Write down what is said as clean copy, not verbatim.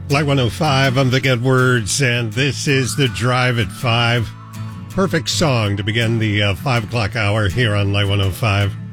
Light 105, I'm Vic Edwards, and this is The Drive at 5. Perfect song to begin the 5 o'clock hour here on Light 105.